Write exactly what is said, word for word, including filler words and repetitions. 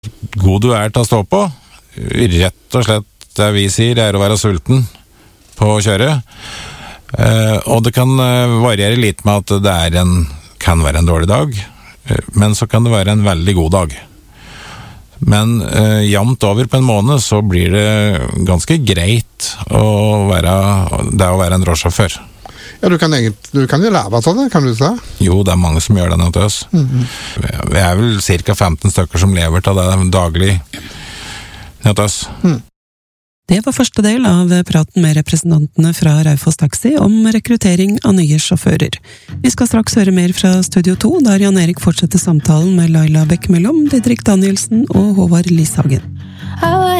god du er til å stå på. Rett og slett det vi sier er å være sulten på å kjøre. Eh, og det kan variere litt med at det er en, kan være en dårlig dag, men så kan det være en veldig god dag. Men eh, jevnt over på en måned så blir det ganske greit å være, det å være en drosjesjåfør. Ja, du kan, egentlig, du kan jo leve av det, kan du si? Jo, det er mange som gjør det nå til oss. Mm-hmm. Vi er vel cirka femten stykker som lever til det daglig nå til oss. Mm. Det var første del av praten med representantene fra Raufoss Taxi om rekruttering av nye sjåfører. Vi skal straks høre mer fra Studio to, der Jan Erik fortsetter samtalen med Laila Bekkemellom, Didrik Danielsen og Håvard Lishagen.